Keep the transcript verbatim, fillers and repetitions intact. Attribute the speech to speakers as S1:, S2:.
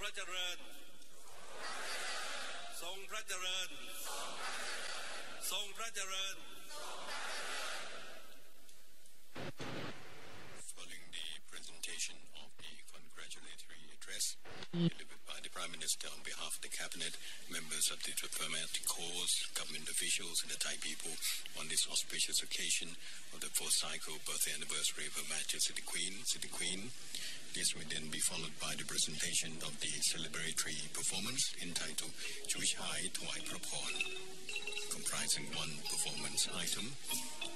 S1: พระเจริญทรงพระเจริญทรงพระเจริญ
S2: Following the presentation of the congratulatory address delivered by the Prime Minister on behalf of the Cabinet, members of the diplomatic corps, government officials and the Thai people on this auspicious occasion of the fourth cycle birthday anniversary of Her Majesty the Queen, City Queen. This will then be followed by the presentation of the celebratory performance entitled Chui Chai Thwai Praphorn, comprising one performance item